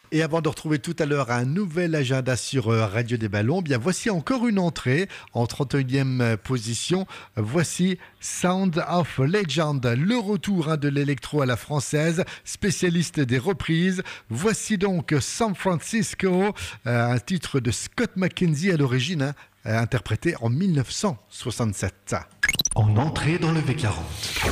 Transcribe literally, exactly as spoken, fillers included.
Et avant de retrouver tout à l'heure un nouvel agenda sur euh, Radio des Ballons, bien voici encore une entrée en trente et unième position. Voici Sound of Legend, le retour hein, de l'électro à la française, spécialiste des reprises. Voici donc San Francisco, euh, un titre de Scott McKenzie à l'origine, hein, interprété en mille neuf cent soixante-sept. En entrée dans le V quarante.